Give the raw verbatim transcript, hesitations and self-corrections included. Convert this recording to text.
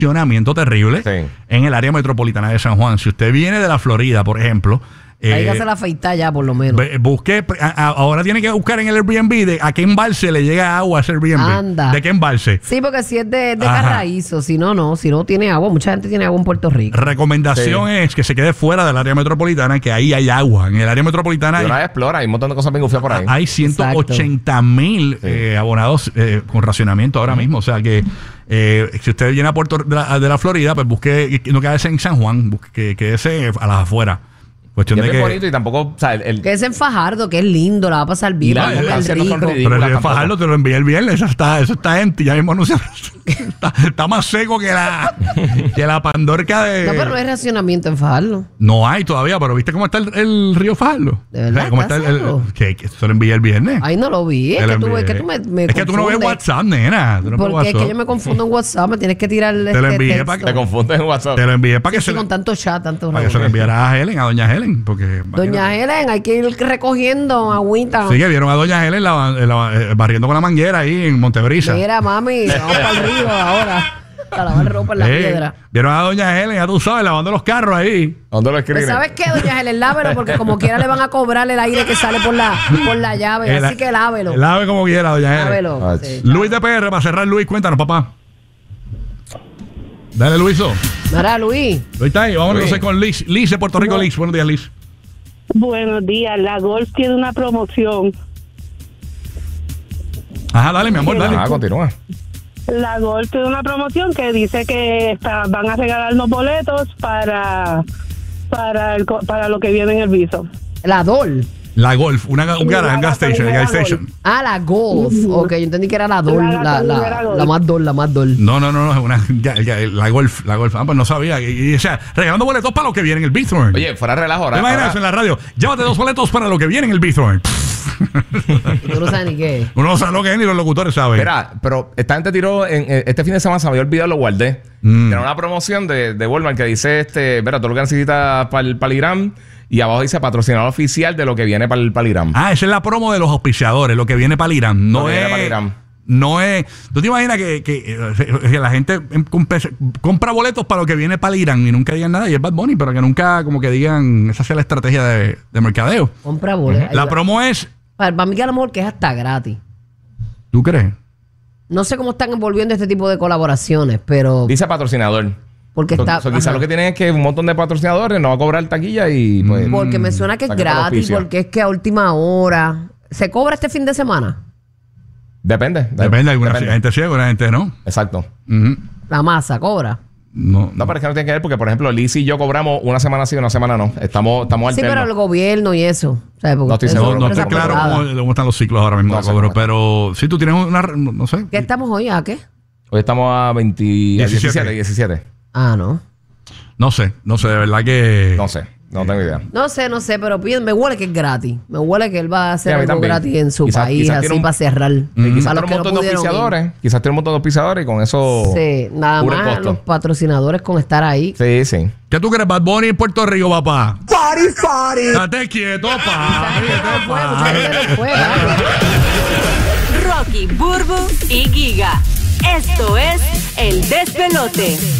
congestionamiento terrible sí. en el área metropolitana de San Juan. Si usted viene de la Florida, por ejemplo, hay eh, que hacer la afeitar ya, por lo menos. Busque, a, a, ahora tiene que buscar en el Airbnb de a qué embalse le llega agua a ese Airbnb. Anda. ¿De qué embalse? Sí, porque si es de, de Carraízo, si no, no. Si no tiene agua, mucha gente tiene agua en Puerto Rico. Recomendación sí. es que se quede fuera del área metropolitana, que ahí hay agua. En el área metropolitana. Y una vez explora, hay un montón de cosas bien gufiadas por ahí. Hay ciento ochenta mil sí. eh, abonados eh, con racionamiento ahora uh-huh. mismo. O sea que eh, si usted viene a Puerto de la, de la Florida, pues busque, no quédese en San Juan, busque, quédese a las afueras. Cuestión y de es que bonito y tampoco, o sea, el, el que es en Fajardo, que es lindo, la va a pasar bien. La, el el rico. no pero el Fajardo te lo envié el viernes, eso está, eso está empty, ya mismo no se está, está más seco que la que la pandorca de. No, pero no hay racionamiento en Fajardo. No hay todavía, pero ¿viste cómo está el, el río Fajardo? ¿De verdad? ¿Cómo está el, el, que, que se lo envié el viernes? Ay, no lo vi, es, que tú, es que tú me, me Es que tú no ves WhatsApp, nena. Tú no porque WhatsApp. es que yo me confundo en WhatsApp, me tienes que tirar te este lo envié texto. para que te confundes en WhatsApp. Te lo envié para que sí, se con le, tanto chat, tanto para que se lo enviara a Helen, a doña Helen, porque doña Helen, hay que ir recogiendo agüita. Sí, que vieron a doña Helen la, la, la, barriendo con la manguera ahí en Montebrisa. Mira, mami, vamos para el río ahora a lavar ropa en la hey, piedra. Vieron a doña Helen, ya tú sabes, lavando los carros ahí. ¿Dónde lo escriben? Pues ¿sabes qué, doña Helen? Lávelo, porque como quiera le van a cobrar el aire que sale por la, por la llave. El, así que lávelo. Lave como quiera, doña Helen. Lávelo. Sí, Luis de P R, para cerrar, Luis, cuéntanos, papá. Dale, Luiso. Mira, Luis. Luis está ahí, vamos entonces con Liz. Liz de Puerto Rico, no. Liz. Buenos días, Liz. Buenos días, la Golf tiene una promoción. Ajá, dale, mi amor, dale. Ah, continúa. La Golf tiene una promoción que dice que está, van a regalarnos boletos para para el, para lo que viene en el viso. La Dol. La Golf, una, un garage, un gas station, gas station. Ah, la Golf. Uh-huh. Ok, yo entendí que era la Dol, la, la, la, la, la más Dol, la más Dol. No, no, no, no, una, ya, ya, la Golf, la Golf. Ah, pues no sabía. Y, y, o sea, regalando boletos para lo que viene en el Bithorn. Oye, fuera relajo ahora. ¿Te imaginas eso en la radio? Llévate dos boletos para lo que viene en el Bithorn. Tú no sabes ni qué. Uno no sabe lo que es, ni los locutores saben. Mira, pero esta gente tiró en, en, este fin de semana, se me había olvidado, lo guardé. Mm. Tiene una promoción de, de Walmart que dice, este, mira, todo lo que necesitas para el Paligram. Y abajo dice patrocinador oficial de lo que viene para el Paligram. Ah, esa es la promo de los auspiciadores, lo que viene para el Irán. No es. Paligram. No es. ¿Tú te imaginas que, que, que la gente compra boletos para lo que viene para el Irán y nunca digan nada? Y es Bad Bunny, pero que nunca como que digan, esa sea la estrategia de, de mercadeo. Compra boletos. La promo es. Para, para mí que a lo mejor que es hasta gratis. ¿Tú crees? No sé cómo están envolviendo este tipo de colaboraciones, pero. Dice patrocinador. Porque so, está. So, quizás lo que tienen es que un montón de patrocinadores no va a cobrar taquilla y pues. Porque me suena que es gratis, porque es que a última hora. ¿Se cobra este fin de semana? Depende. De, depende, alguna depende. gente sí, alguna gente no. Exacto. Uh-huh. La masa cobra. No, no, pero es que no tiene que ver porque, por ejemplo, Liz y yo cobramos una semana sí y una semana no. Estamos, estamos al Sí, tema. pero el gobierno y eso. ¿Sabes? No estoy seguro. No, no estoy claro cómo, cómo están los ciclos ahora mismo, no, cobro, no, pero si tú tienes una, no sé. ¿Qué estamos hoy? ¿A qué? Hoy estamos a veinte, diecisiete, diecisiete. Ah, no. No sé, no sé, de verdad que... No sé, no tengo idea. No sé, no sé, pero me huele que es gratis. Me huele que él va a hacer sí, algo también. gratis en su quizás, país, quizás así un, para cerrar. Mm-hmm. Quizás tiene un montón no de auspiciadores. Quizás tiene un montón de auspiciadores y con eso... Sí, nada más los patrocinadores con estar ahí. Sí, sí. ¿Qué tú crees, Bad Bunny en Puerto Rico, papá? ¡Party, party! Estate quieto, papi. Rocky, Burbu y Giga. Esto es El Despelote.